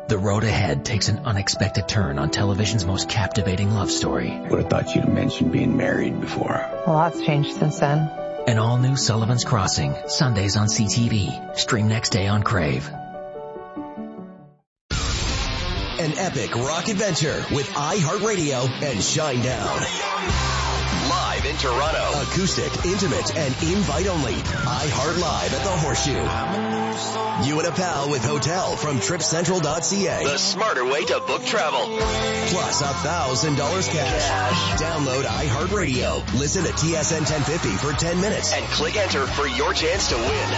The road ahead takes an unexpected turn on television's most captivating love story. Would have thought you'd mentioned being married before. A lot's changed since then. An all-new Sullivan's Crossing, Sundays on CTV. Stream next day on Crave. An epic rock adventure with iHeartRadio and Shinedown. Live in Toronto. Acoustic, intimate, and invite-only. iHeart Live at the Horseshoe. You and a pal with hotel from tripcentral.ca. The smarter way to book travel. Plus $1,000 cash. Download iHeartRadio. Listen to TSN 1050 for 10 minutes. And click enter for your chance to win.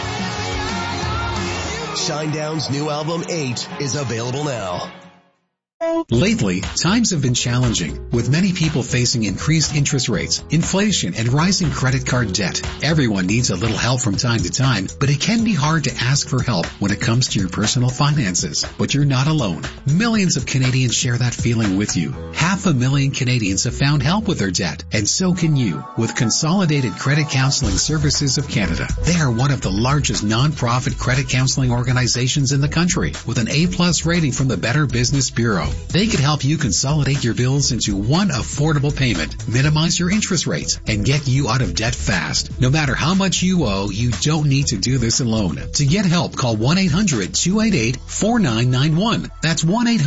Shinedown's new album, 8, is available now. Lately, times have been challenging, with many people facing increased interest rates, inflation, and rising credit card debt. Everyone needs a little help from time to time, but it can be hard to ask for help when it comes to your personal finances. But you're not alone. Millions of Canadians share that feeling with you. 500,000 Canadians have found help with their debt, and so can you, with Consolidated Credit Counseling Services of Canada. They are one of the largest non-profit credit counseling organizations in the country, with an A+ rating from the Better Business Bureau. They could help you consolidate your bills into one affordable payment, minimize your interest rates, and get you out of debt fast. No matter how much you owe, you don't need to do this alone. To get help, call 1-800-288-4991. That's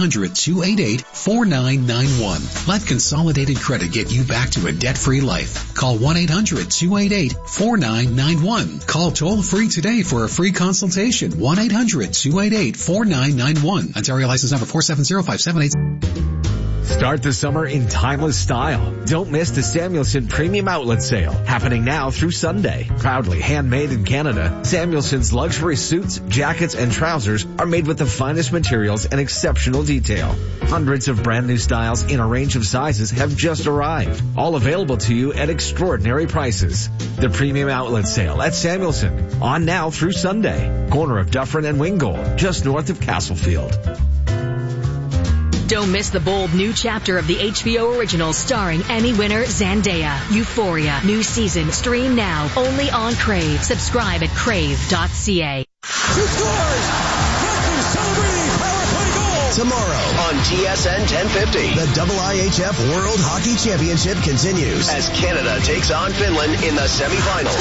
1-800-288-4991. Let Consolidated Credit get you back to a debt-free life. Call 1-800-288-4991. Call toll-free today for a free consultation. 1-800-288-4991. Ontario license number 470578. Start the summer in timeless style. Don't miss the Samuelson Premium Outlet Sale, happening now through Sunday. Proudly handmade in Canada, Samuelson's luxury suits, jackets, and trousers are made with the finest materials and exceptional detail. Hundreds of brand new styles in a range of sizes have just arrived, all available to you at extraordinary prices. The Premium Outlet Sale at Samuelson, on now through Sunday. Corner of Dufferin and Wingold, just north of Castlefield. Don't miss the bold new chapter of the HBO original starring Emmy winner Zendaya. Euphoria. New season. Stream now. Only on Crave. Subscribe at crave.ca. She scores! Celebrating power play goal! Tomorrow on TSN 1050, the IIHF World Hockey Championship continues as Canada takes on Finland in the semifinals.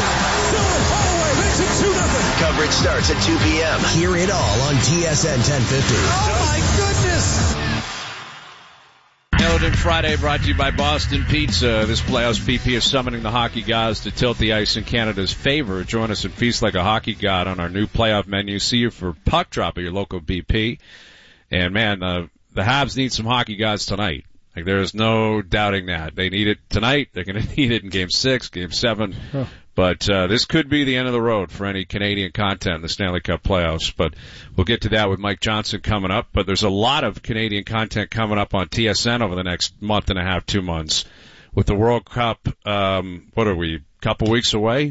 Coverage starts at 2 p.m. Hear it all on TSN 1050. Oh my goodness! Hamilton Friday brought to you by Boston Pizza. This playoffs, BP is summoning the hockey gods to tilt the ice in Canada's favor. Join us and feast like a hockey god on our new playoff menu. See you for puck drop at your local BP. And man, the Habs need some hockey gods tonight. Like, there is no doubting that. They need it tonight. They're going to need it in Game 6, Game 7. Huh. But this could be the end of the road for any Canadian content in the Stanley Cup playoffs. But we'll get to that with Mike Johnson coming up. But there's a lot of Canadian content coming up on TSN over the next month and a half, 2 months. With the World Cup, what are we, couple weeks away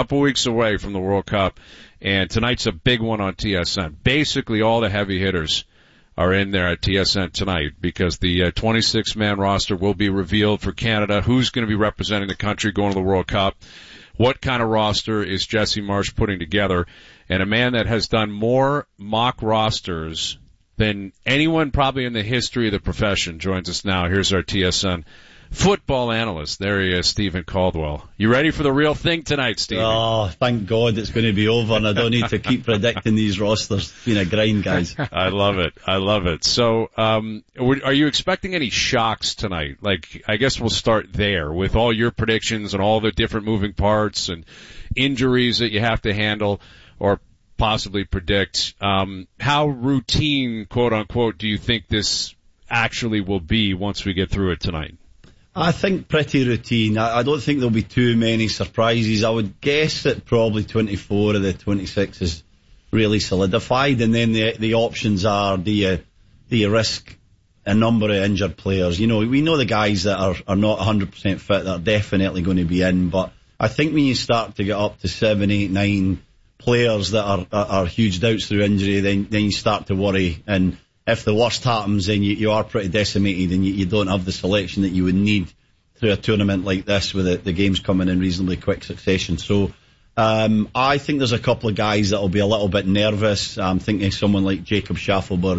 from the World Cup. And tonight's a big one on TSN. Basically all the heavy hitters are in there at TSN tonight because the 26-man roster will be revealed for Canada. Who's going to be representing the country going to the World Cup? What kind of roster is Jesse Marsh putting together? And a man that has done more mock rosters than anyone probably in the history of the profession joins us now. Here's our TSN football analyst. There he is, Stephen Caldwell. You ready for the real thing tonight, Stephen? Oh, thank God it's going to be over and I don't need to keep predicting these rosters. It's been a grind, guys. I love it. So, are you expecting any shocks tonight? Like, I guess we'll start there with all your predictions and all the different moving parts and injuries that you have to handle or possibly predict. How routine, quote unquote, do you think this actually will be once we get through it tonight? I think pretty routine. I don't think there'll be too many surprises. I would guess that probably 24 of the 26 is really solidified, and then the options are, do you risk a number of injured players? You know, we know the guys that are not 100% fit that are definitely going to be in, but I think when you start to get up to 7, 8, 9 players that are huge doubts through injury, then you start to worry. And if the worst happens, then you are pretty decimated and you don't have the selection that you would need through a tournament like this with the games coming in reasonably quick succession. So I think there's a couple of guys that will be a little bit nervous. I'm thinking someone like Jacob Schaffelberg